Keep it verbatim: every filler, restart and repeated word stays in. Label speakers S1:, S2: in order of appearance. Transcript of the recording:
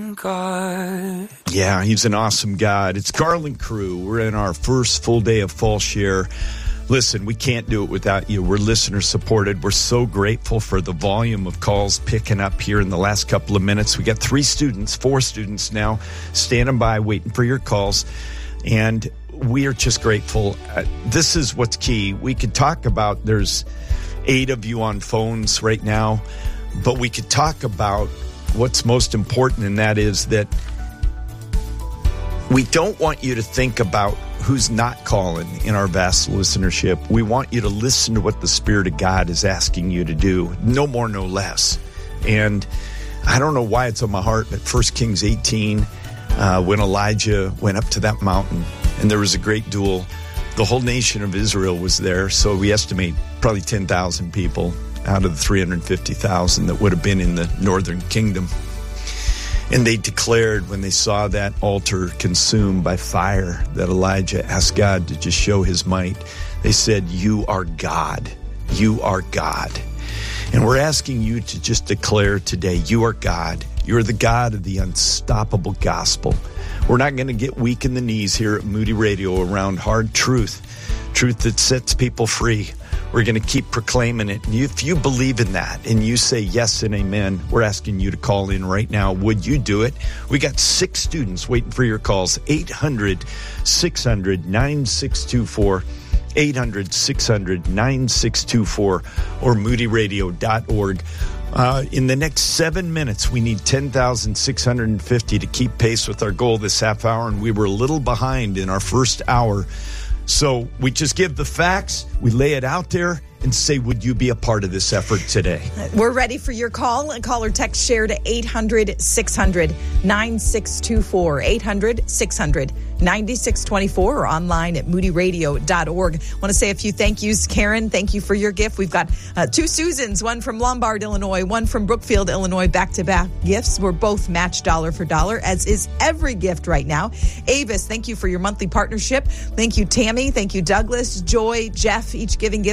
S1: awesome God.
S2: Yeah, he's an awesome God. It's Garland Crew. We're in our first full day of Fall Share. Listen, we can't do it without you. We're listener supported. We're so grateful for the volume of calls picking up here in the last couple of minutes. We got three students, four students now standing by waiting for your calls. And we are just grateful. Uh, this is what's key. We could talk about, there's eight of you on phones right now, but we could talk about what's most important, and that is that we don't want you to think about who's not calling in our vast listenership. We want you to listen to what the Spirit of God is asking you to do. No more, no less. And I don't know why it's on my heart, but First Kings eighteen, uh, when Elijah went up to that mountain and there was a great duel, the whole nation of Israel was there. So we estimate probably ten thousand people out of the three hundred fifty thousand that would have been in the northern kingdom. And they declared, when they saw that altar consumed by fire, that Elijah asked God to just show his might. They said, "You are God. You are God." And we're asking you to just declare today, you are God. You're the God of the unstoppable gospel. We're not going to get weak in the knees here at Moody Radio around hard truth, truth that sets people free. We're going to keep proclaiming it. And if you believe in that and you say yes and amen, we're asking you to call in right now. Would you do it? We got six students waiting for your calls. eight hundred, six hundred, nine six two four. eight hundred, six hundred, nine six two four or moody radio dot org. Uh, in the next seven minutes, we need ten thousand six hundred fifty to keep pace with our goal this half hour, and we were a little behind in our first hour. So we just give the facts, we lay it out there, and say, would you be a part of this effort today?
S3: We're ready for your call. Call or text share to eight hundred, six hundred, nine six two four. eight hundred, six hundred, nine six two four or online at moody radio dot org. I want to say a few thank yous. Karen, thank you for your gift. We've got uh, two Susans, one from Lombard, Illinois, one from Brookfield, Illinois, back-to-back gifts. We're both matched dollar for dollar, as is every gift right now. Avis, thank you for your monthly partnership. Thank you, Tammy. Thank you, Douglas, Joy, Jeff, each giving gift